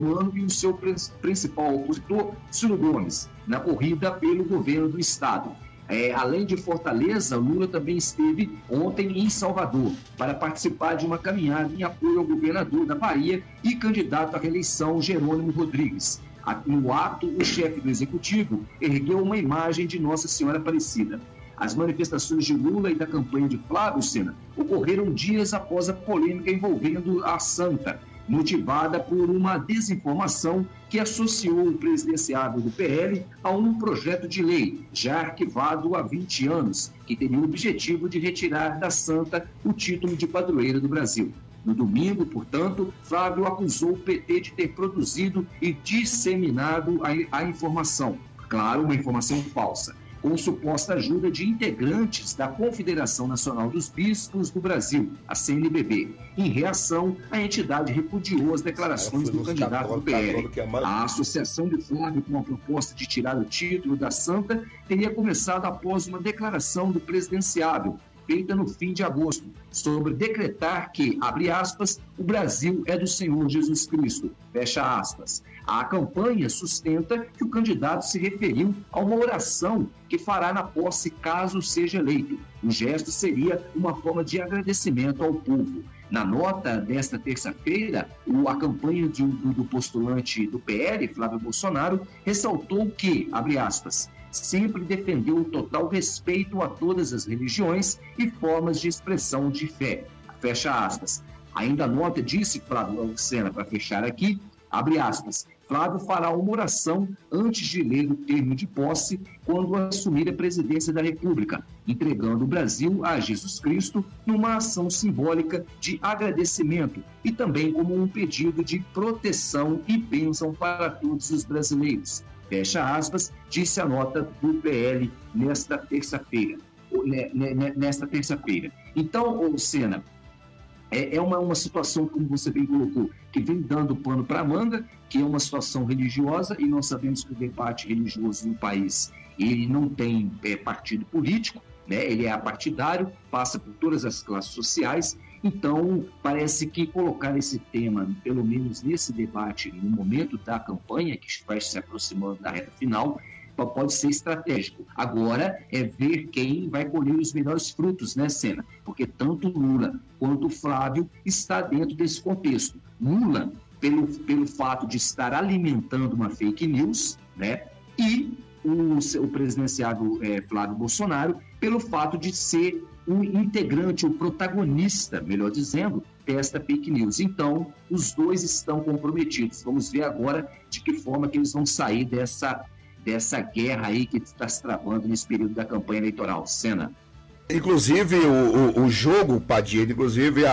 Mano e o seu principal opositor, Ciro Gomes, na corrida pelo governo do estado. Além de Fortaleza, Lula também esteve ontem em Salvador para participar de uma caminhada em apoio ao governador da Bahia e candidato à reeleição, Jerônimo Rodrigues. No ato, o chefe do executivo ergueu uma imagem de Nossa Senhora Aparecida. As manifestações de Lula e da campanha de Flávio Sena ocorreram dias após a polêmica envolvendo a santa, motivada por uma desinformação que associou o presidenciável do PL a um projeto de lei já arquivado há 20 anos, que teria o objetivo de retirar da santa o título de padroeira do Brasil. No domingo, portanto, Flávio acusou o PT de ter produzido e disseminado a informação, claro, uma informação falsa, com suposta ajuda de integrantes da Confederação Nacional dos Bispos do Brasil, a CNBB. Em reação, a entidade repudiou as declarações do candidato do PL. A associação de Flávio com a proposta de tirar o título da santa teria começado após uma declaração do presidenciável, feita no fim de agosto, sobre decretar que, abre aspas, o Brasil é do Senhor Jesus Cristo, fecha aspas. A campanha sustenta que o candidato se referiu a uma oração que fará na posse caso seja eleito. O gesto seria uma forma de agradecimento ao povo. Na nota desta terça-feira, a campanha do postulante do PL, Flávio Bolsonaro, ressaltou que, abre aspas, sempre defendeu o total respeito a todas as religiões e formas de expressão de fé. Fecha aspas. Ainda a nota disse, Flávio Sena, para fechar aqui, abre aspas, Flávio fará uma oração antes de ler o termo de posse quando assumir a presidência da República, entregando o Brasil a Jesus Cristo numa ação simbólica de agradecimento e também como um pedido de proteção e bênção para todos os brasileiros. Fecha aspas, disse a nota do PL nesta terça-feira. Então, Sena, é uma situação, como você bem colocou, que vem dando pano para a manga, que é uma situação religiosa, e nós sabemos que o debate religioso no país ele não tem partido político, né? Ele é apartidário, passa por todas as classes sociais. Então, parece que colocar esse tema, pelo menos nesse debate, no momento da campanha, que vai se aproximando da reta final, pode ser estratégico. Agora é ver quem vai colher os melhores frutos, né, Sena? Porque tanto Lula quanto Flávio está dentro desse contexto. Lula, pelo fato de estar alimentando uma fake news, né? E o presidenciável Flávio Bolsonaro, pelo fato de ser um integrante, o protagonista, melhor dizendo, desta fake news. Então, os dois estão comprometidos. Vamos ver agora de que forma que eles vão sair dessa guerra aí que está se travando nesse período da campanha eleitoral. Sena. Inclusive, o jogo, Padilha, inclusive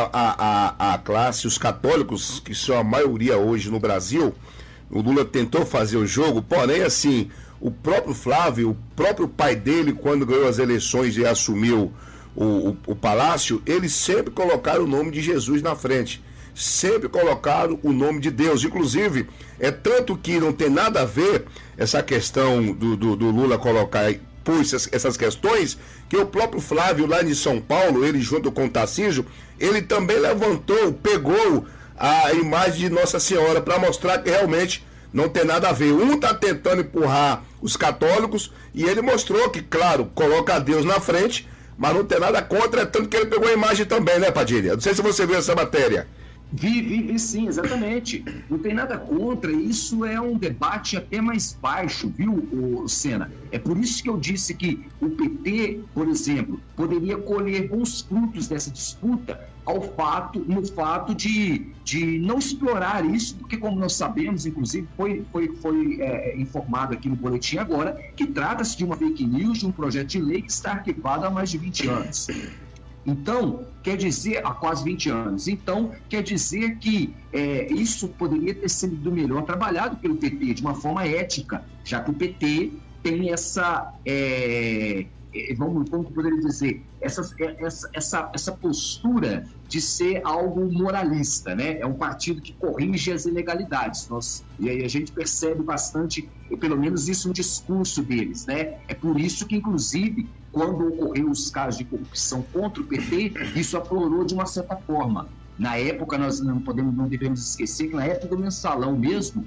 a classe, os católicos, que são a maioria hoje no Brasil, o Lula tentou fazer o jogo, porém, assim, o próprio Flávio, o próprio pai dele, quando ganhou as eleições e assumiu o palácio, eles sempre colocaram o nome de Jesus na frente, sempre colocaram o nome de Deus. Inclusive, é tanto que não tem nada a ver essa questão do Lula colocar essas questões, que o próprio Flávio lá em São Paulo, ele junto com o Tarcísio, ele também pegou a imagem de Nossa Senhora para mostrar que realmente não tem nada a ver. Um está tentando empurrar os católicos e ele mostrou que, claro, coloca Deus na frente, mas não tem nada contra, tanto que ele pegou a imagem também, né, Padilha? Não sei se você viu essa matéria. Vi sim, exatamente. Não tem nada contra, isso é um debate até mais baixo, viu, Sena? É por isso que eu disse que o PT, por exemplo, poderia colher bons frutos dessa disputa no fato de não explorar isso, porque como nós sabemos, inclusive foi informado aqui no boletim agora, que trata-se de uma fake news, de um projeto de lei que está arquivado há mais de 20 anos. Então, quer dizer, há quase 20 anos. Então, quer dizer que isso poderia ter sido melhor trabalhado pelo PT, de uma forma ética, já que o PT tem essa, como poderia dizer, essa postura de ser algo moralista, né? É um partido que corrige as ilegalidades. E aí a gente percebe bastante, pelo menos isso no discurso deles, né? É por isso que, inclusive, quando ocorreu os casos de corrupção contra o PT, isso aflorou de uma certa forma. Na época, nós não devemos esquecer que na época do mensalão mesmo,